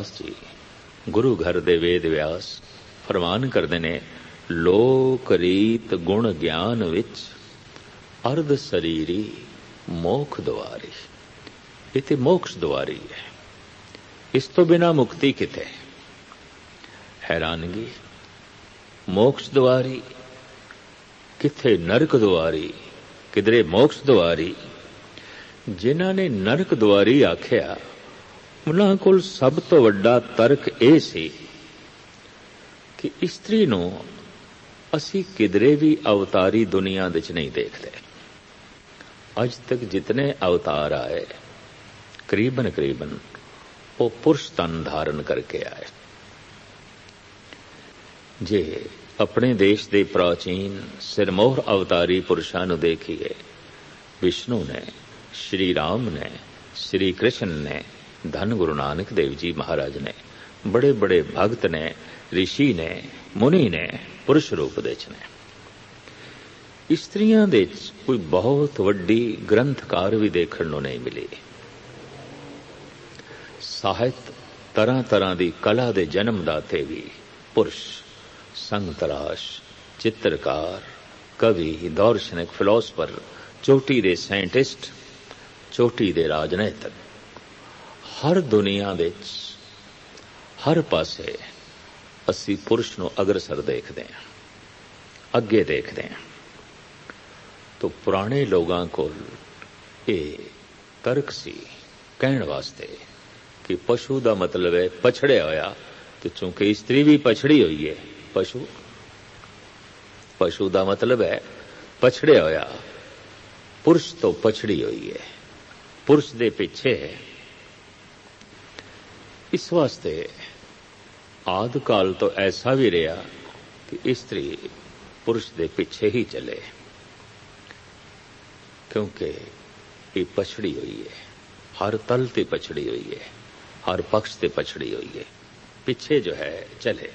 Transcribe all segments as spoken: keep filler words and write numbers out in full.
जी गुरु घर दे वेद व्यास फरमान करते ने, लोक रीत गुण ज्ञान विच अर्ध शरीरी मोख द्वारी। इते मोक्ष द्वारी है, इस तो बिना मुक्ति किते। हैरानगी, मोक्ष द्वारी किथे नरक द्वारी, किधरे मोक्ष द्वारी। जिन्हां ने नरक द्वारी आख्या उन्हां कोल सब तो वड्डा तर्क यह सी कि इस्त्री नूं असी किधरे भी अवतारी दुनिया विच नहीं देखते। अज तक जितने अवतार आए करीबन करीबन वो पुरुष तन धारण करके आए। जे अपने देश के प्राचीन सिरमौर अवतारी पुरुषां नूं देखिए, विष्णु ने, श्री राम ने, श्री कृष्ण ने, धन गुरु नानक देव जी महाराज ने, बड़े बड़े भगत ने, ऋषि ने, मुनि ने, पुरुष रूप दे ने। इस्त्रियां दे कोई बहुत वड्डी ग्रंथकार भी देखण नूं नहीं मिली। साहित्य तरह तरह की कला दे जन्मदाते भी पुरुष, संग तराश, चित्रकार, कवि, दार्शनिक, फिलोसफर, चोटी दे साइंटिस्ट, चोटी दे राजनीतिक, हर दुनिया दे हर पासे असी पुरुष नूं अग्रसर देखते हैं, अगे देखते हैं। तो पुराने लोगों को ये तर्क सी कहण वास्ते कि पशु का मतलब है पछड़िया होया, तो चूंकि स्त्री भी पछड़ी हुई है, पशु पशु का मतलब है पछड़िया होया, पुरुष तो पछड़ी हुई है, पुरुष दे पिछे है। इस वास्ते आदि काल तो ऐसा भी रहा कि स्त्री पुरुष दे पीछे ही चले, क्योंकि ये पछड़ी हुई है, हर तल ते पछड़ी हुई है, हर पक्ष ते पछड़ी हुई है, पीछे जो है चले।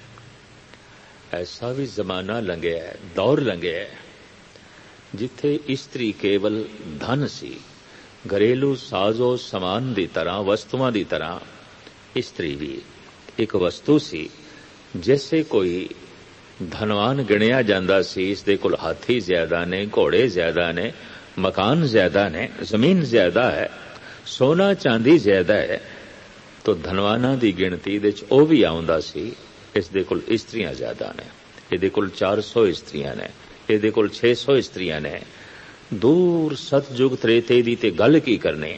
ऐसा भी जमाना लंघिया है, दौर लंघिया है, जिथे स्त्री केवल धन सी, घरेलू साजो समान दी तरह, वस्तुआं दी तरह स्त्री भी एक वस्तु सी। जैसे कोई धनवान गिणिया जांदा सी, इसदे कोल हाथी ज्यादा ने, घोड़े ज्यादा ने, मकान ज्यादा ने, जमीन ज्यादा है, सोना चांदी ज्यादा है, तो धनवाना दी गिणती दे च ओ भी आउंदा सी। इसदे कोल इस्त्रियां ज्यादा ने, इहदे कोल चार सौ इस्त्रियां ने, इहदे कोल छे सौ इस्त्रियां ने। दूर सतयुग त्रेते दी ते गल की करनी।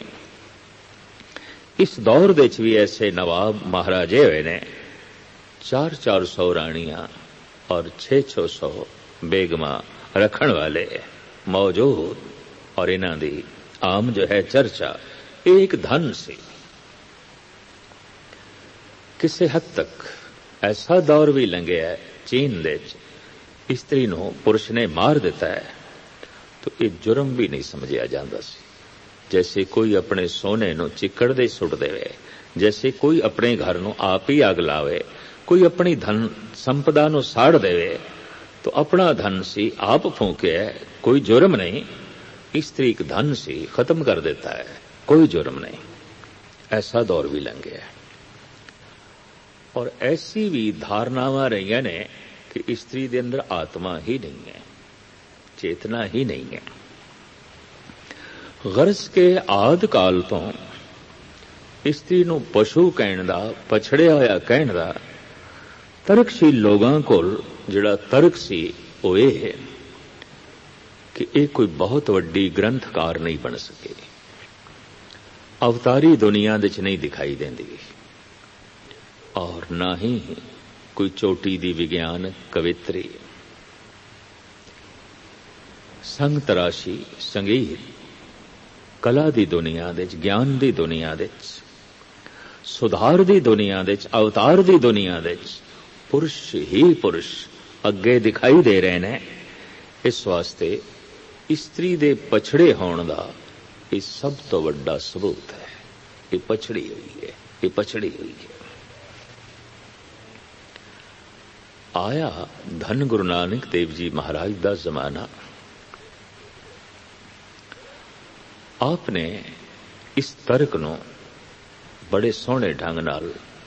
इस दौर दे च भी ऐसे नवाब महाराजे हुए ने, चार चार सौ रानियां और छे छो सौ बेगमा रखण वाले मौजूद, और इन्हां दी आम जो है चर्चा एक धन सी। किसी हद तक ऐसा दौर भी लंघिया है, चीन दे स्त्री नूं पुरुष ने मार दिता है तो ये जुर्म भी नहीं समझिया जांदा सी। जैसे कोई अपने सोने नूं चिक्कड़ दे सुट देवे, जैसे कोई अपने घर नूं आप ही अग लावे, कोई अपनी धन संपदा नूं साड़ देवे, तो अपना धन सी आप फूके, कोई जुर्म नहीं। स्त्री एक धन सी, खत्म कर देता है, कोई जुर्म नहीं। ऐसा दौर भी लंघे है। और ऐसी भी धारणावां रही ने कि स्त्री दे अंदर आत्मा ही नहीं है, चेतना ही नहीं है। गरज के आदि काल तो स्त्री नूं पशु कहण दा, पछड़िया होया कहण दा तरकशील लोगां कोल जिहड़ा तर्क सी वो ये है कि ये कोई बहुत वड्डी ग्रंथकार नहीं बन सके, अवतारी दुनिया दे च नहीं दिखाई देंदी, और ना ही कोई चोटी दी विज्ञान कवित्री। संग तराशी, संगीत, कला दी दुनिया दे च, ज्ञान दी दुनिया दे च, सुधार दी दुनिया दे च, अवतार दी दुनिया दे च पुरुष ही पुरुष अगे दिखाई दे रहे ने। इस वास्ते स्त्री दे पछड़े होने दा ये सब तो वड्डा सबूत है। ये पछड़ी हुई है, ये पछड़ी हुई है। आया धन गुरु नानक देव जी महाराज दा जमाना, आपने इस तर्क नूं बड़े सोहणे ढंग नाल